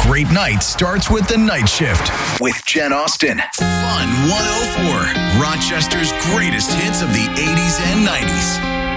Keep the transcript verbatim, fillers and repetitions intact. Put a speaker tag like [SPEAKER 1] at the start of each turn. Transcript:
[SPEAKER 1] great night starts with the night shift with Jen Austen. Fun one oh four, Rochester's greatest hits of the eighties and nineties.